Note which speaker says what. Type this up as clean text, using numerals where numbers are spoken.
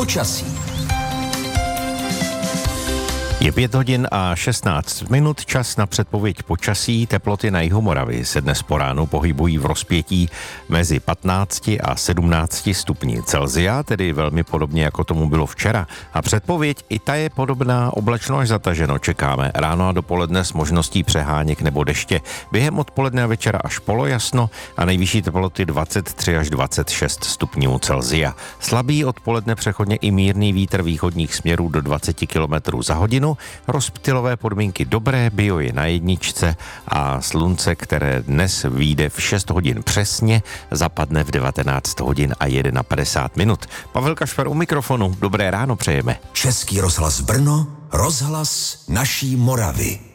Speaker 1: Počasí.
Speaker 2: Je 5 hodin a 16 minut, čas na předpověď počasí. Teploty na jihu Moravy se dnes po ránu pohybují v rozpětí mezi 15 a 17 stupni Celsia, tedy velmi podobně jako tomu bylo včera. A předpověď i ta je podobná, oblačno až zataženo čekáme. Ráno a dopoledne s možností přeháněk nebo deště. Během odpoledne a večera až polojasno a nejvyšší teploty 23 až 26 stupňů Celsia. Slabý odpoledne přechodně i mírný vítr východních směrů do 20 km za hodinu. Rozptylové podmínky dobré, bio je na jedničce a slunce, které dnes vyjde v 6 hodin přesně, zapadne v 19 hodin a 51 minut. Pavel Kašpar u mikrofonu, dobré ráno přejeme.
Speaker 1: Český rozhlas Brno, rozhlas naší Moravy.